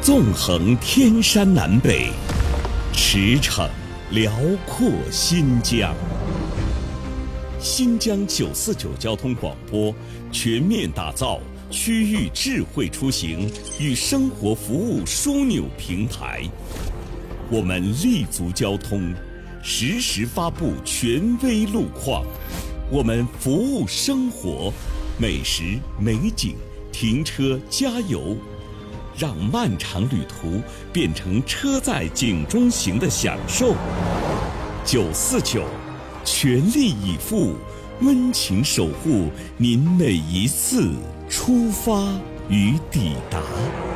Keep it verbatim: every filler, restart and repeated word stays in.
纵横天山南北，驰骋辽阔新疆。新疆九四九交通广播全面打造区域智慧出行与生活服务枢纽平台。我们立足交通，实时发布权威路况。我们服务生活，美食、美景、停车、加油，让漫长旅途变成车载景中行的享受。九四九，全力以赴，温情守护您每一次出发与抵达。